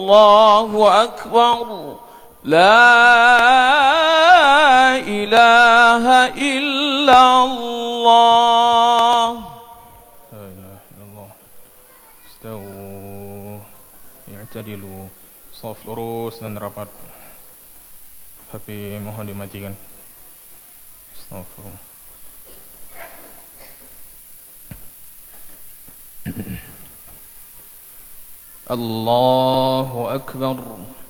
الله أكبر لا إله إلا الله لا إله إلا الله استووا i'tadilu soft lurus dan rapat. HP mohon dimatikan. Astagfirullah. Allahu Akbar.